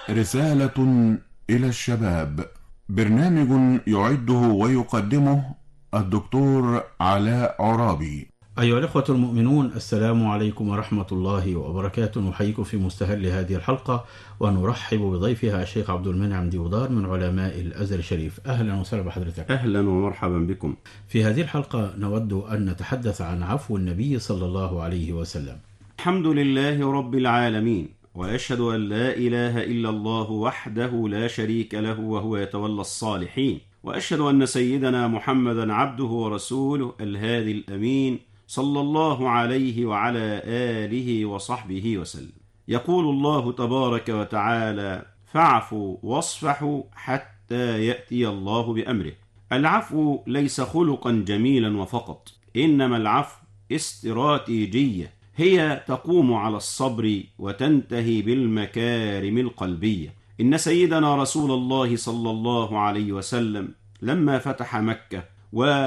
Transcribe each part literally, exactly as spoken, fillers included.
رسالة إلى الشباب. برنامج يعده ويقدمه الدكتور علاء عرابي. أيها الأخوة المؤمنون، السلام عليكم ورحمة الله وبركاته. نحييكم في مستهل هذه الحلقة ونرحب بضيفها الشيخ عبد المنعم ديودار من علماء الأزهر الشريف. أهلا وسهلا بحضرتك. أهلا ومرحبا بكم. في هذه الحلقة نود أن نتحدث عن عفو النبي صلى الله عليه وسلم. الحمد لله رب العالمين، وأشهد أن لا إله إلا الله وحده لا شريك له وهو يتولى الصالحين، وأشهد أن سيدنا محمدا عبده ورسوله الهادي الأمين صلى الله عليه وعلى آله وصحبه وسلم. يقول الله تبارك وتعالى: فاعفوا واصفحوا حتى يأتي الله بأمره. العفو ليس خلقا جميلا وفقط، إنما العفو استراتيجية، هي تقوم على الصبر وتنتهي بالمكارم القلبية. إن سيدنا رسول الله صلى الله عليه وسلم لما فتح مكة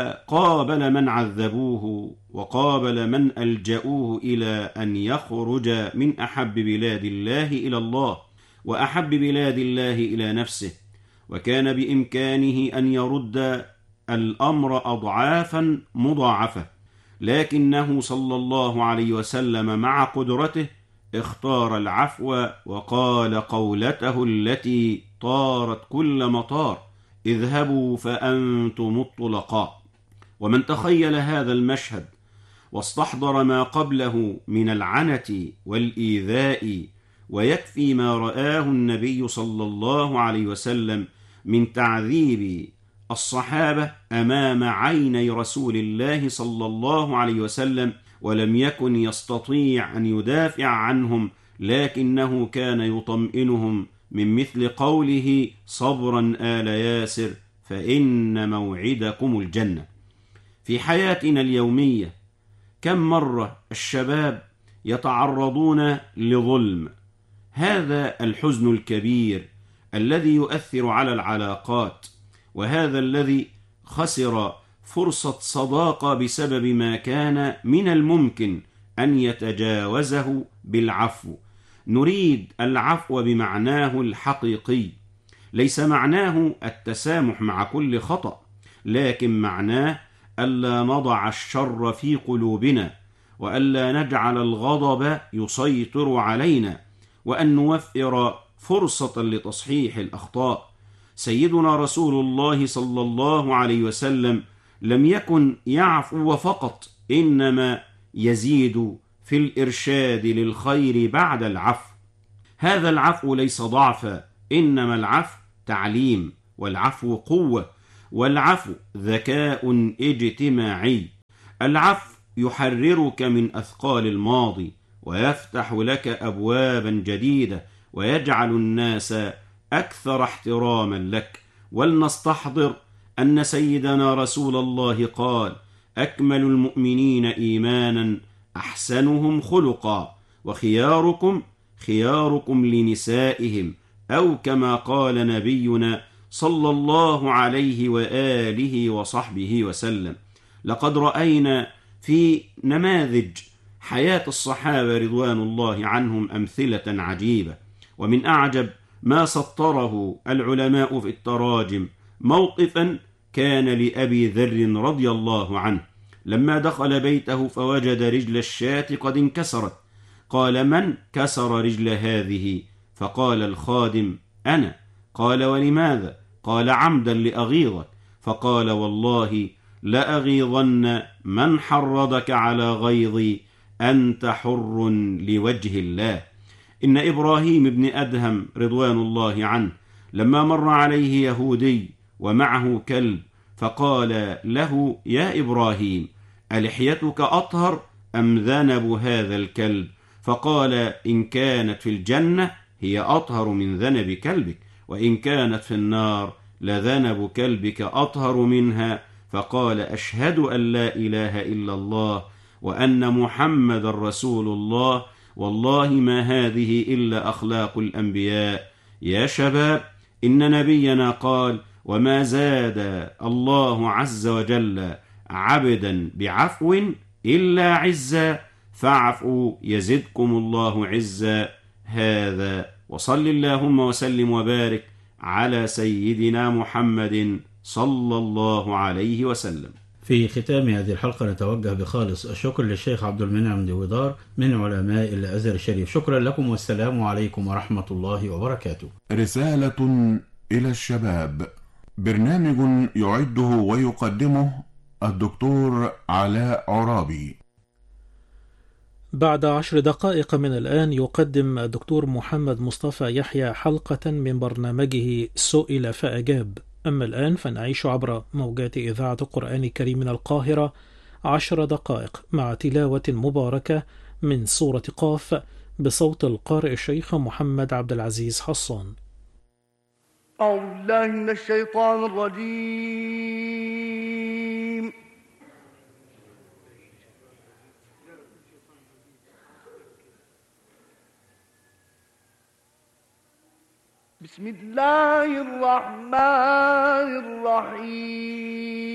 وقابل من عذبوه وقابل من ألجأوه إلى أن يخرج من أحب بلاد الله إلى الله وأحب بلاد الله إلى نفسه، وكان بإمكانه أن يرد الأمر أضعافا مضاعفة، لكنه صلى الله عليه وسلم مع قدرته اختار العفو وقال قولته التي طارت كل مطار: اذهبوا فأنتم الطلقاء. ومن تخيل هذا المشهد واستحضر ما قبله من العنة والإيذاء، ويكفي ما رآه النبي صلى الله عليه وسلم من تعذيب الصحابة أمام عيني رسول الله صلى الله عليه وسلم، ولم يكن يستطيع أن يدافع عنهم، لكنه كان يطمئنهم من مثل قوله: صبرا آل ياسر فإن موعدكم الجنة. في حياتنا اليومية كم مرة الشباب يتعرضون لظلم، هذا الحزن الكبير الذي يؤثر على العلاقات، وهذا الذي خسر فرصة صداقة بسبب ما كان من الممكن أن يتجاوزه بالعفو. نريد العفو بمعناه الحقيقي، ليس معناه التسامح مع كل خطأ، لكن معناه ألا نضع الشر في قلوبنا، وألا نجعل الغضب يسيطر علينا، وأن نوفر فرصة لتصحيح الأخطاء. سيدنا رسول الله صلى الله عليه وسلم لم يكن يعفو فقط، إنما يزيد في الإرشاد للخير بعد العفو. هذا العفو ليس ضعفا، إنما العفو تعليم، والعفو قوة، والعفو ذكاء اجتماعي. العفو يحررك من أثقال الماضي، ويفتح لك أبوابا جديدة، ويجعل الناس أكثر احتراما لك. ولنستحضر أن سيدنا رسول الله قال: أكمل المؤمنين إيمانا أحسنهم خلقا، وخياركم خياركم لنسائهم، أو كما قال نبينا صلى الله عليه وآله وصحبه وسلم. لقد رأينا في نماذج حياة الصحابة رضوان الله عنهم أمثلة عجيبة، ومن أعجب ما سطره العلماء في التراجم موقفا كان لأبي ذر رضي الله عنه لما دخل بيته فوجد رجل الشاة قد انكسرت. قال: من كسر رجل هذه؟ فقال الخادم: أنا. قال: ولماذا؟ قال: عمدا لأغيظك. فقال: والله لأغيظن من حرضك على غيظي، أنت حر لوجه الله. إن إبراهيم بن أدهم رضوان الله عنه لما مر عليه يهودي ومعه كلب، فقال له: يا إبراهيم، ألحيتك أطهر أم ذنب هذا الكلب؟ فقال: إن كانت في الجنة هي أطهر من ذنب كلبك، وإن كانت في النار لذنب كلبك أطهر منها. فقال: أشهد أن لا إله إلا الله وأن محمد رسول الله، والله ما هذه إلا أخلاق الأنبياء. يا شباب، إن نبينا قال: وما زاد الله عز وجل عبدا بعفو إلا عزا، فاعفوا يزدكم الله عزا. هذا وصل اللهم وسلم وبارك على سيدنا محمد صلى الله عليه وسلم. في ختام هذه الحلقة نتوجه بخالص الشكر للشيخ عبد المنعم ديودار من علماء الأزهر الشريف. شكرا لكم والسلام عليكم ورحمة الله وبركاته. رسالة إلى الشباب، برنامج يعده ويقدمه الدكتور علاء عرابي. بعد عشر دقائق من الآن يقدم الدكتور محمد مصطفى يحيى حلقة من برنامجه سئل فأجاب. أما الآن فنعيش عبر موجات إذاعة القرآن الكريم من القاهرة عشر دقائق مع تلاوة مباركة من سورة قاف بصوت القارئ الشيخ محمد عبد العزيز حصان. أعوذ بالله من الشيطان الرجيم. بسم الله الرحمن الرحيم.